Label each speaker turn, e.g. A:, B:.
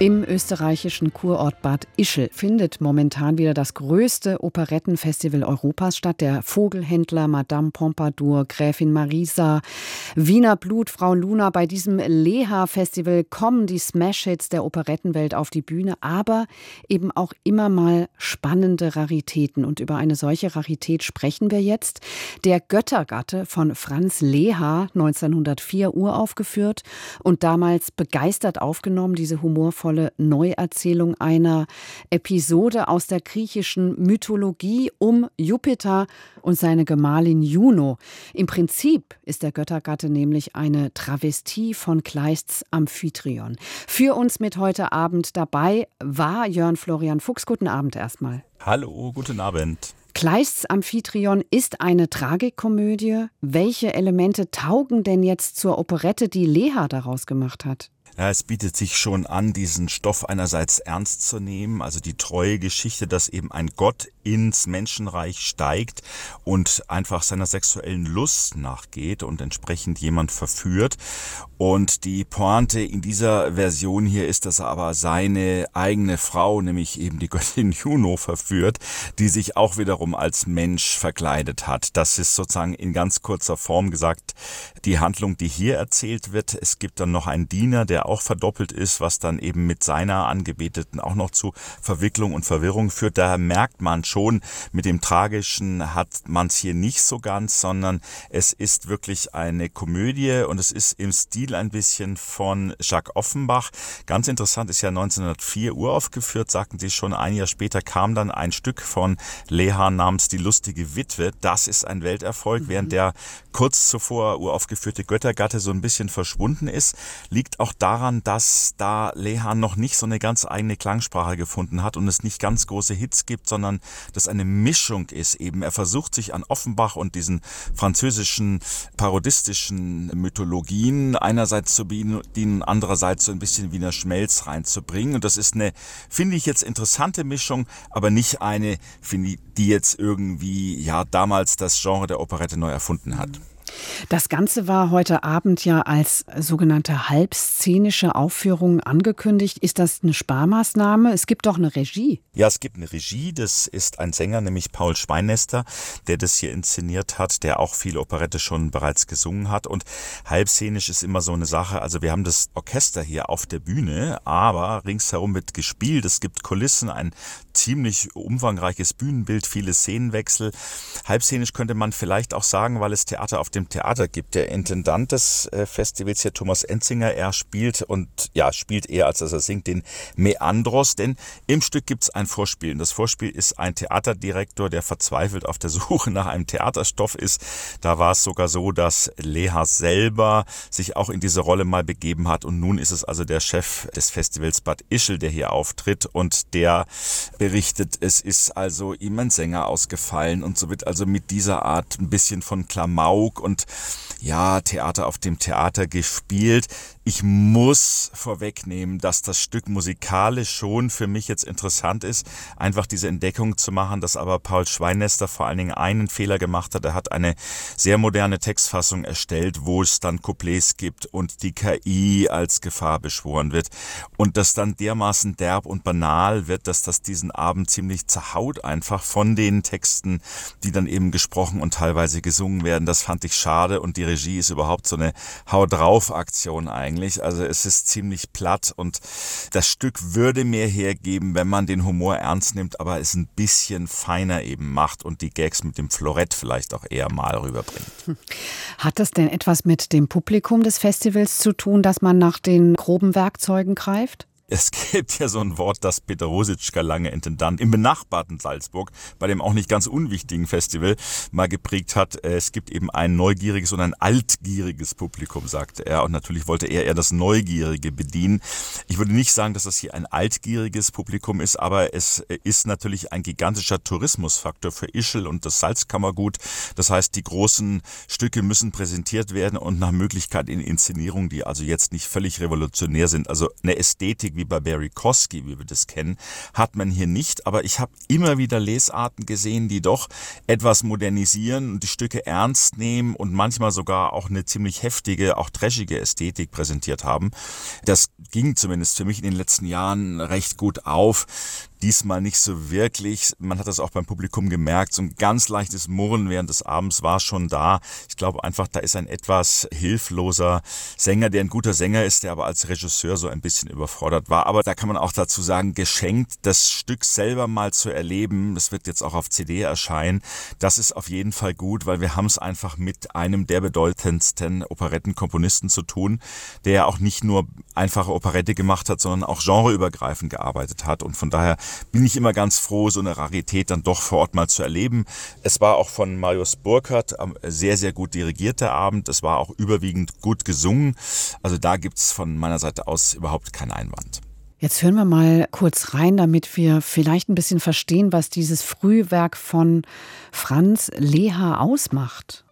A: Im österreichischen Kurort Bad Ischl findet momentan wieder das größte Operettenfestival Europas statt. Der Vogelhändler, Madame Pompadour, Gräfin Marisa, Wiener Blut, Frau Luna. Bei diesem Leha-Festival kommen die Smash-Hits der Operettenwelt auf die Bühne, aber eben auch immer mal spannende Raritäten. Und über eine solche Rarität sprechen wir jetzt. Der Göttergatte von Franz Leha, 1904 uraufgeführt und damals begeistert aufgenommen, diese humorvolle Neuerzählung einer Episode aus der griechischen Mythologie um Jupiter und seine Gemahlin Juno. Im Prinzip ist der Göttergatte nämlich eine Travestie von Kleists Amphitryon. Für uns mit heute Abend dabei war Jörn Florian Fuchs. Guten Abend erstmal.
B: Hallo, guten Abend.
A: Kleists Amphitryon ist eine Tragikomödie. Welche Elemente taugen denn jetzt zur Operette, die Leha daraus gemacht hat?
B: Ja, es bietet sich schon an, diesen Stoff einerseits ernst zu nehmen, also die treue Geschichte, dass eben ein Gott ins Menschenreich steigt und einfach seiner sexuellen Lust nachgeht und entsprechend jemand verführt. Und die Pointe in dieser Version hier ist, dass er aber seine eigene Frau, nämlich eben die Göttin Juno, verführt, die sich auch wiederum als Mensch verkleidet hat. Das ist sozusagen in ganz kurzer Form gesagt die Handlung, die hier erzählt wird. Es gibt dann noch einen Diener, der auch verdoppelt ist, was dann eben mit seiner Angebeteten auch noch zu Verwicklung und Verwirrung führt. Da merkt man schon, mit dem Tragischen hat man es hier nicht so ganz, sondern es ist wirklich eine Komödie und es ist im Stil ein bisschen von Jacques Offenbach. Ganz interessant, ist ja 1904 uraufgeführt, sagten Sie schon. Ein Jahr später kam dann ein Stück von Leha namens Die lustige Witwe. Das ist ein Welterfolg, während der kurz zuvor uraufgeführte Göttergatte so ein bisschen verschwunden ist. Liegt auch daran, dass da Leha noch nicht so eine ganz eigene Klangsprache gefunden hat und es nicht ganz große Hits gibt, sondern das eine Mischung ist eben. Er versucht sich an Offenbach und diesen französischen parodistischen Mythologien einerseits zu bedienen, andererseits so ein bisschen Wiener Schmelz reinzubringen. Und das ist eine, finde ich jetzt, interessante Mischung, aber nicht eine, finde ich, die jetzt irgendwie ja damals das Genre der Operette neu erfunden hat.
A: Das Ganze war heute Abend ja als sogenannte halbszenische Aufführung angekündigt. Ist das eine Sparmaßnahme? Es gibt doch eine Regie.
B: Ja, es gibt eine Regie. Das ist ein Sänger, nämlich Paul Schweinester, der das hier inszeniert hat, der auch viele Operette schon bereits gesungen hat. Und halbszenisch ist immer so eine Sache. Also wir haben das Orchester hier auf der Bühne, aber ringsherum wird gespielt. Es gibt Kulissen, ein ziemlich umfangreiches Bühnenbild, viele Szenenwechsel. Halbszenisch könnte man vielleicht auch sagen, weil es Theater auf dem Theater gibt. Der Intendant des Festivals hier, Thomas Enzinger, er spielt eher, als dass er singt, den Meandros, denn im Stück gibt es ein Vorspiel. Und das Vorspiel ist ein Theaterdirektor, der verzweifelt auf der Suche nach einem Theaterstoff ist. Da war es sogar so, dass Leha selber sich auch in diese Rolle mal begeben hat und nun ist es also der Chef des Festivals Bad Ischl, der hier auftritt und der berichtet, es ist also ihm ein Sänger ausgefallen und so wird also mit dieser Art ein bisschen von Klamauk und ja, Theater auf dem Theater gespielt. Ich muss vorwegnehmen, dass das Stück musikalisch schon für mich jetzt interessant ist, einfach diese Entdeckung zu machen, dass aber Paul Schweinester vor allen Dingen einen Fehler gemacht hat. Er hat eine sehr moderne Textfassung erstellt, wo es dann Couplets gibt und die KI als Gefahr beschworen wird und das dann dermaßen derb und banal wird, dass das diesen Abend ziemlich zerhaut einfach von den Texten, die dann eben gesprochen und teilweise gesungen werden. Das fand ich schade und die Regie ist überhaupt so eine Hau-drauf-Aktion eigentlich. Also es ist ziemlich platt und das Stück würde mehr hergeben, wenn man den Humor ernst nimmt, aber es ein bisschen feiner eben macht und die Gags mit dem Florett vielleicht auch eher mal rüberbringt.
A: Hat das denn etwas mit dem Publikum des Festivals zu tun, dass man nach den groben Werkzeugen greift?
B: Es gibt ja so ein Wort, das Peter Rositschka, lange Intendant, im benachbarten Salzburg, bei dem auch nicht ganz unwichtigen Festival, mal geprägt hat. Es gibt eben ein neugieriges und ein altgieriges Publikum, sagte er. Und natürlich wollte er eher das Neugierige bedienen. Ich würde nicht sagen, dass das hier ein altgieriges Publikum ist, aber es ist natürlich ein gigantischer Tourismusfaktor für Ischl und das Salzkammergut. Das heißt, die großen Stücke müssen präsentiert werden und nach Möglichkeit in Inszenierungen, die also jetzt nicht völlig revolutionär sind. Also eine Ästhetik, wie wie bei Barry Kosky, wie wir das kennen, hat man hier nicht. Aber ich habe immer wieder Lesarten gesehen, die doch etwas modernisieren und die Stücke ernst nehmen und manchmal sogar auch eine ziemlich heftige, auch trashige Ästhetik präsentiert haben. Das ging zumindest für mich in den letzten Jahren recht gut auf. Diesmal nicht so wirklich. Man hat das auch beim Publikum gemerkt. So ein ganz leichtes Murren während des Abends war schon da. Ich glaube einfach, da ist ein etwas hilfloser Sänger, der ein guter Sänger ist, der aber als Regisseur so ein bisschen überfordert war. Aber da kann man auch dazu sagen, geschenkt, das Stück selber mal zu erleben, das wird jetzt auch auf CD erscheinen, das ist auf jeden Fall gut, weil wir haben es einfach mit einem der bedeutendsten Operettenkomponisten zu tun, der ja auch nicht nur einfache Operette gemacht hat, sondern auch genreübergreifend gearbeitet hat. Und von daher bin ich immer ganz froh, so eine Rarität dann doch vor Ort mal zu erleben. Es war auch von Marius Burkhardt sehr, sehr gut dirigiert, der Abend. Es war auch überwiegend gut gesungen. Also da gibt es von meiner Seite aus überhaupt keinen Einwand.
A: Jetzt hören wir mal kurz rein, damit wir vielleicht ein bisschen verstehen, was dieses Frühwerk von Franz Leha ausmacht.